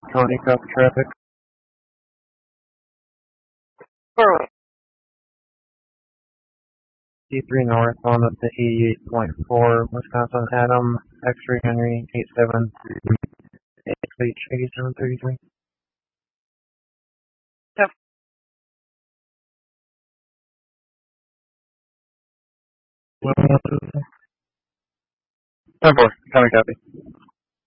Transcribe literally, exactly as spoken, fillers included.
County copy traffic. Forward. D three north on up to eighty-eight point four, Wisconsin Adam, X-ray Henry, eight seven three, X H eighty-seven thirty-three. Yep. ten four, county copy.